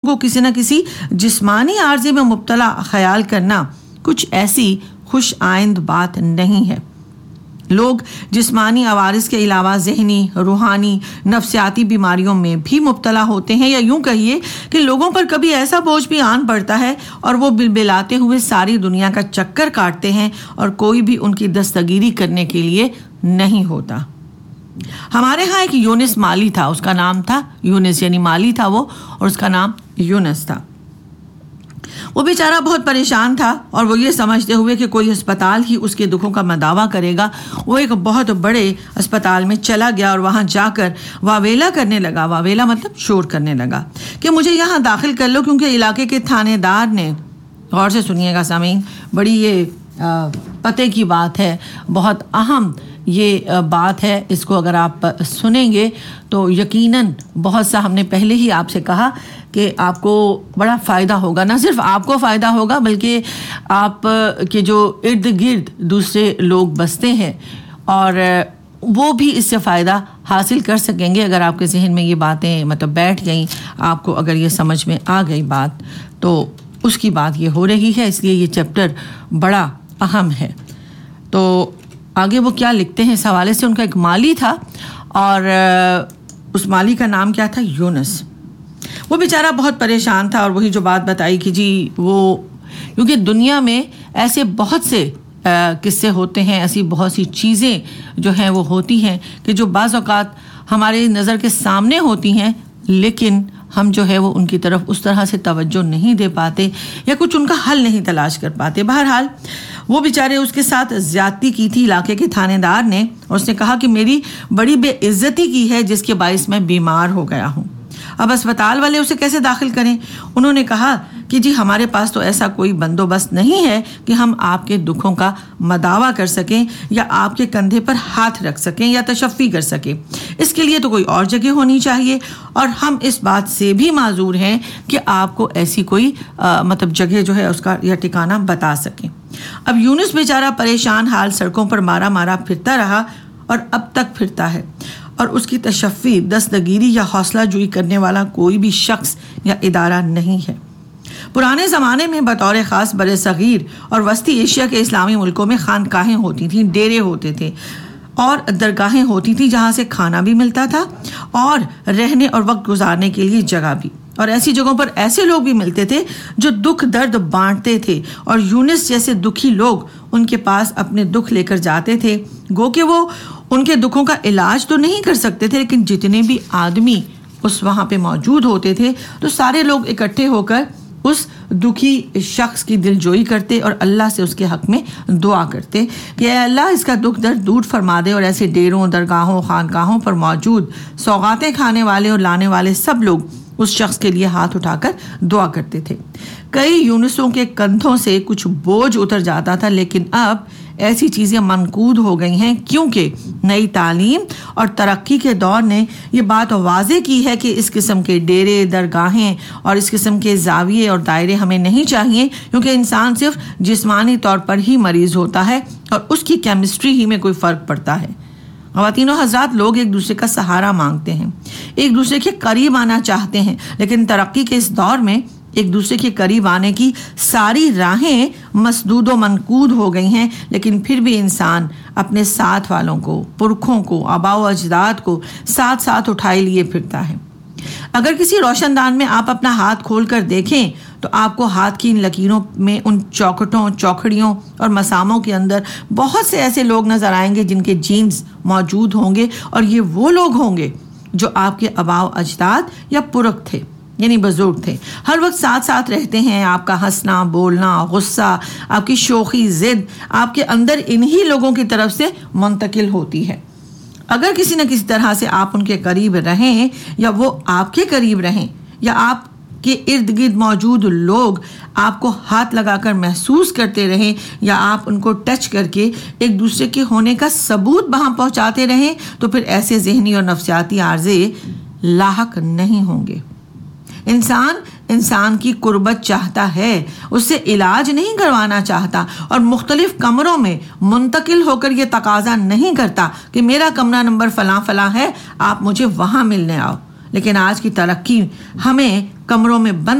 کو किसी न किसी जिस्मानी आर्जे में मुब्तला ख्याल करना कुछ ऐसी खुश आइंद बात नहीं है। लोग जिस्मानी आवारिस के अलावा ज़हनी, रूहानी, नफ्सियाती बीमारियों में भी मुब्तला होते हैं, या यूं कहिए कि लोगों पर कभी ऐसा बोझ भी आन पड़ता है और वो बिलबिलाते हुए सारी दुनिया का चक्कर काटते हैं और कोई भी उनकी दस्तगीरी करने के लिए नहीं होता। हमारे यहाँ एक यूनिस माली था, उसका नाम था यूनिस, यानी माली था वो, और उसका नाम यूनिस था। वो बेचारा बहुत परेशान था और वो ये समझते हुए कि कोई अस्पताल ही उसके दुखों का मदावा करेगा, वो एक बहुत बड़े अस्पताल में चला गया और वहाँ जाकर वावेला करने लगा। वावेला मतलब शोर करने लगा कि मुझे यहाँ दाखिल कर लो, क्योंकि इलाके के थानेदार ने, गौर से सुनिएगा सामीन, बड़ी ये पते की बात है, बहुत अहम ये बात है, इसको अगर आप सुनेंगे तो यकीनन बहुत सा, हमने पहले ही आपसे कहा कि आपको बड़ा फ़ायदा होगा, ना सिर्फ आपको फ़ायदा होगा बल्कि आप के जो इर्द गिर्द दूसरे लोग बसते हैं और वो भी इससे फ़ायदा हासिल कर सकेंगे अगर आपके जहन में ये बातें मतलब बैठ गई, आपको अगर ये समझ में आ गई बात, तो उसकी बात ये हो रही है। इसलिए ये चैप्टर बड़ा अहम है। तो आगे वो क्या लिखते हैं इस हवाले से, उनका एक माली था और उस माली का नाम क्या था, यूनुस। वो बेचारा बहुत परेशान था और वही जो बात बताई कि जी वो, क्योंकि दुनिया में ऐसे बहुत से किस्से होते हैं, ऐसी बहुत सी चीज़ें जो हैं वो होती हैं कि जो बाज़ औक़ात हमारे नज़र के सामने होती हैं, लेकिन हम जो है वो उनकी तरफ उस तरह से तवज्जो नहीं दे पाते या कुछ उनका हल नहीं तलाश कर पाते। बहरहाल वो बेचारे, उसके साथ ज़्यादती की थी इलाके के थानेदार ने, और उसने कहा कि मेरी बड़ी बेइज्जती की है जिसके बाइस मैं बीमार हो गया हूँ। अब अस्पताल वाले उसे कैसे दाखिल करें? उन्होंने कहा कि जी हमारे पास तो ऐसा कोई बंदोबस्त नहीं है कि हम आपके दुखों का मदावा कर सकें या आपके कंधे पर हाथ रख सकें या तशफ़ी कर सकें। इसके लिए तो कोई और जगह होनी चाहिए और हम इस बात से भी माजूर हैं कि आपको ऐसी कोई मतलब जगह जो है उसका या ठिकाना बता सकें। अब यूनुस बेचारा परेशान हाल सड़कों पर मारा मारा फिरता रहा और अब तक फिरता है, और उसकी तशफ़ी, दस्तगीरी या हौसला जुई करने वाला कोई भी शख्स या इदारा नहीं है। पुराने ज़माने में बतौर ख़ास बरे सग़ीर और वस्ती एशिया के इस्लामी मुल्कों में खानकाहें होती थीं, डेरे होते थे और दरगाहें होती थी जहाँ से खाना भी मिलता था और रहने और वक्त गुजारने के लिए जगह भी। और ऐसी जगहों पर ऐसे लोग भी मिलते थे जो दुख दर्द बांटते थे, और यूनुस जैसे दुखी लोग उनके पास अपने दुख लेकर जाते थे। गो कि वो उनके दुखों का इलाज तो नहीं कर सकते थे, लेकिन जितने भी आदमी उस वहाँ पे मौजूद होते थे तो सारे लोग इकट्ठे होकर उस दुखी शख्स की दिलजोई करते और अल्लाह से उसके हक़ में दुआ करते कि अल्लाह इसका दुख दर्द दूर फरमा दे। और ऐसे डेरों, दरगाहों, खानकाहों पर मौजूद सौगातें खाने वाले और लाने वाले सब लोग उस शख्स के लिए हाथ उठाकर दुआ करते थे। कई यूनुसों के कंधों से कुछ बोझ उतर जाता था, लेकिन अब ऐसी चीज़ें मनकूद हो गई हैं क्योंकि नई तालीम और तरक्की के दौर ने ये बात वाज़े की है कि इस किस्म के डेरे, दरगाहें और इस किस्म के ज़ाविये और दायरे हमें नहीं चाहिए, क्योंकि इंसान सिर्फ जिस्मानी तौर पर ही मरीज़ होता है और उसकी केमिस्ट्री ही में कोई फ़र्क पड़ता है। ख़वातीनो हज़रात, लोग एक दूसरे का सहारा मांगते हैं, एक दूसरे के करीब आना चाहते हैं, लेकिन तरक्की के इस दौर में एक दूसरे के करीब आने की सारी राहें मसदूद व मनकूद हो गई हैं, लेकिन फिर भी इंसान अपने साथ वालों को, पुरखों को, आबाओ अजदाद को साथ साथ उठाए लिए फिरता है। अगर किसी रोशनदान में आप अपना हाथ खोल कर देखें तो आपको हाथ की इन लकीरों में, उन चौखटों, चौखड़ियों और मसामों के अंदर बहुत से ऐसे लोग नज़र आएंगे जिनके जीन्स मौजूद होंगे, और ये वो लोग होंगे जो आपके आबाओ अजदाद या पुरख थे, यानी बुजुर्ग थे, हर वक्त साथ साथ रहते हैं। आपका हंसना, बोलना, गुस्सा, आपकी शोखी, जिद आपके अंदर इन्हीं लोगों की तरफ से मुंतकिल होती है। अगर किसी न किसी तरह से आप उनके करीब रहें या वो आपके करीब रहें, या आपके इर्द गिर्द मौजूद लोग आपको हाथ लगाकर महसूस करते रहें, या आप उनको टच करके एक दूसरे के होने का सबूत वहाँ पहुँचाते रहें, तो फिर ऐसे ज़हनी और नफ्सियाती आर्जे लाहक नहीं होंगे। इंसान की कुर्बत चाहता है, उससे इलाज नहीं करवाना चाहता, और मुख्तलिफ कमरों में मुंतकिल होकर ये तकाजा नहीं करता कि मेरा कमरा नंबर फलां फलां है, आप मुझे वहाँ मिलने आओ। लेकिन आज की तरक्की हमें कमरों में बंद